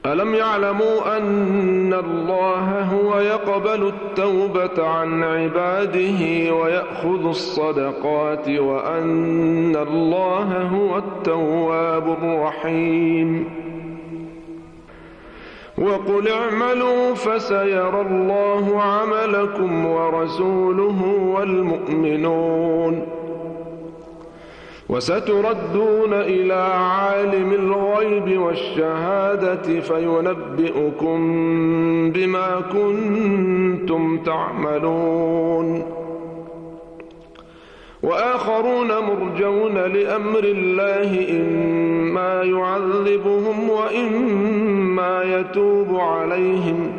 ألم يعلموا أن الله هو يقبل التوبة عن عباده ويأخذ الصدقات وأن الله هو التواب الرحيم وقل اعملوا فسيرى الله عملكم ورسوله والمؤمنون وستردون إلى عالم الغيب والشهادة فينبئكم بما كنتم تعملون وآخرون مرجون لأمر الله إما يعذبهم وإما يتوب عليهم